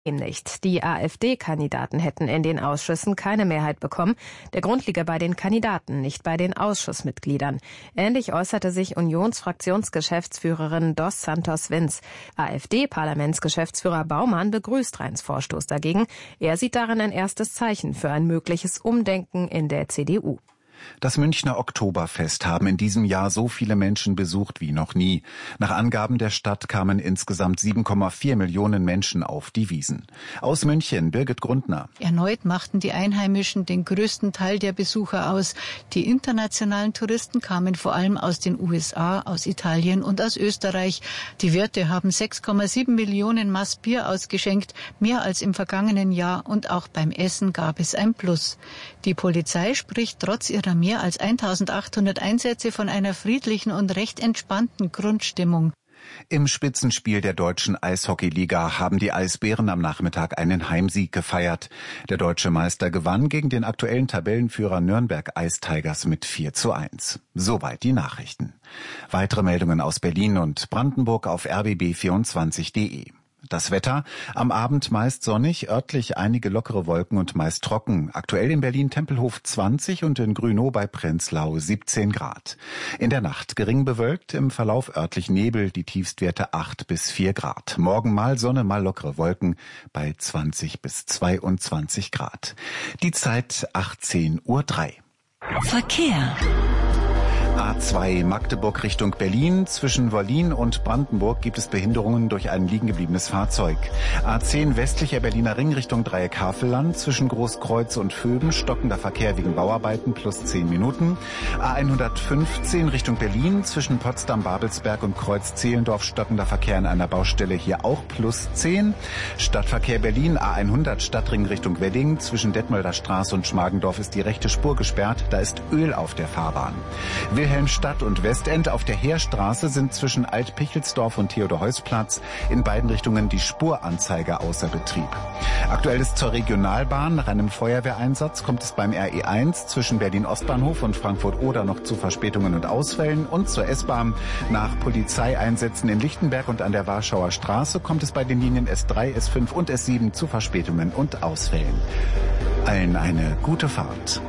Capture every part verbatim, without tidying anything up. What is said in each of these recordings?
Nicht. Die AfD-Kandidaten hätten in den Ausschüssen keine Mehrheit bekommen. Der Grund liege bei den Kandidaten, nicht bei den Ausschussmitgliedern. Ähnlich äußerte sich Unionsfraktionsgeschäftsführerin Dos Santos Vinz. AfD-Parlamentsgeschäftsführer Baumann begrüßt Rheins Vorstoß dagegen. Er sieht darin ein erstes Zeichen für ein mögliches Umdenken in der C D U. Das Münchner Oktoberfest haben in diesem Jahr so viele Menschen besucht wie noch nie. Nach Angaben der Stadt kamen insgesamt sieben Komma vier Millionen Menschen auf die Wiesn. Aus München, Birgit Grundner. Erneut machten die Einheimischen den größten Teil der Besucher aus. Die internationalen Touristen kamen vor allem aus den U S A, aus Italien und aus Österreich. Die Wirte haben sechs Komma sieben Millionen Maß Bier ausgeschenkt, mehr als im vergangenen Jahr, und auch beim Essen gab es ein Plus. Die Polizei spricht trotz ihrer mehr als eintausendachthundert Einsätze von einer friedlichen und recht entspannten Grundstimmung. Im Spitzenspiel der deutschen Eishockeyliga haben die Eisbären am Nachmittag einen Heimsieg gefeiert. Der deutsche Meister gewann gegen den aktuellen Tabellenführer Nürnberg Ice Tigers mit vier zu eins. Soweit die Nachrichten. Weitere Meldungen aus Berlin und Brandenburg auf r b b vierundzwanzig punkt de. Das Wetter: am Abend meist sonnig, örtlich einige lockere Wolken und meist trocken. Aktuell in Berlin-Tempelhof zwanzig und in Grünow bei Prenzlau siebzehn Grad. In der Nacht gering bewölkt, im Verlauf örtlich Nebel, die Tiefstwerte acht bis vier Grad. Morgen mal Sonne, mal lockere Wolken bei zwanzig bis zweiundzwanzig Grad. Die Zeit achtzehn Uhr drei. Verkehr. A zwei Magdeburg Richtung Berlin. Zwischen Wollin und Brandenburg gibt es Behinderungen durch ein liegengebliebenes Fahrzeug. A zehn westlicher Berliner Ring Richtung Dreieck Havelland. Zwischen Großkreuz und Vöben stockender Verkehr wegen Bauarbeiten plus zehn Minuten. A hundertfünfzehn Richtung Berlin. Zwischen Potsdam, Babelsberg und Kreuz Zehlendorf stockender Verkehr an einer Baustelle, hier auch plus zehn. Stadtverkehr Berlin A hundert Stadtring Richtung Wedding. Zwischen Detmolder Straße und Schmargendorf ist die rechte Spur gesperrt. Da ist Öl auf der Fahrbahn. Wilhelmstadt und Westend auf der Heerstraße sind zwischen Alt-Pichelsdorf und Theodor-Heuss-Platz in beiden Richtungen die Spuranzeiger außer Betrieb. Aktuell ist zur Regionalbahn. Nach einem Feuerwehreinsatz kommt es beim R E eins zwischen Berlin-Ostbahnhof und Frankfurt-Oder noch zu Verspätungen und Ausfällen. Und zur S-Bahn. Nach Polizeieinsätzen in Lichtenberg und an der Warschauer Straße kommt es bei den Linien S drei, S fünf und S sieben zu Verspätungen und Ausfällen. Allen eine gute Fahrt.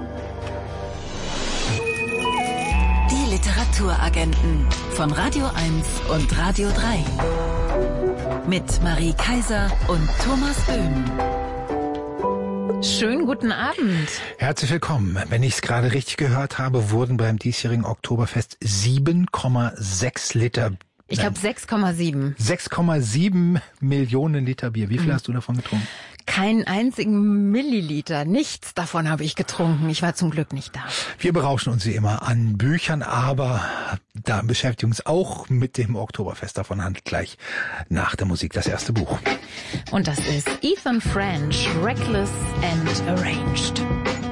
Literaturagenten von Radio eins und Radio drei. Mit Marie Kaiser und Thomas Böhm. Schönen guten Abend. Herzlich willkommen. Wenn ich es gerade richtig gehört habe, wurden beim diesjährigen Oktoberfest sieben Komma sechs Liter Ich glaube sechs Komma sieben. sechs Komma sieben Millionen Liter Bier. Wie viel mhm. hast du davon getrunken? Keinen einzigen Milliliter. Nichts davon habe ich getrunken. Ich war zum Glück nicht da. Wir berauschen uns wie immer an Büchern, aber da beschäftigen uns auch mit dem Oktoberfest. Davon handelt gleich nach der Musik das erste Buch. Und das ist Ethan French, Reckless and Arranged.